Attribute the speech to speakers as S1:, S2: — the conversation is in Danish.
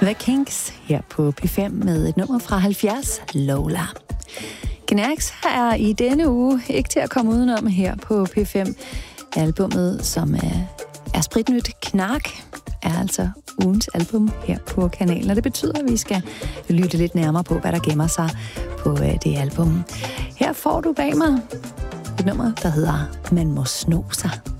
S1: The Kinks her på P5 med et nummer fra 70, Lola. Knacks er i denne uge ikke til at komme udenom her på P5. Albummet, som er spritnyt, Knark, er altså ugens album her på kanalen. Og det betyder, at vi skal lytte lidt nærmere på, hvad der gemmer sig på det album. Her får du bag mig et nummer, der hedder Man må sno sig.